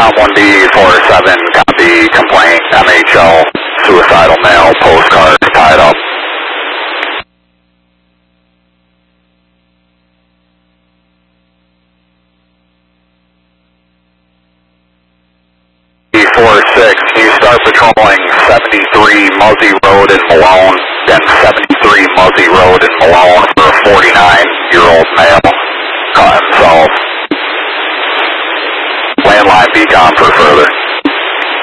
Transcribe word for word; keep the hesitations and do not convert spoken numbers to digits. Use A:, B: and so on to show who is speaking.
A: Tom one D four seven, copy, complaint, M H L, suicidal male, postcard, tied up. four six, you start patrolling seventy-three Muzzy Road in Malone, then seventy-three Muzzy Road in Malone.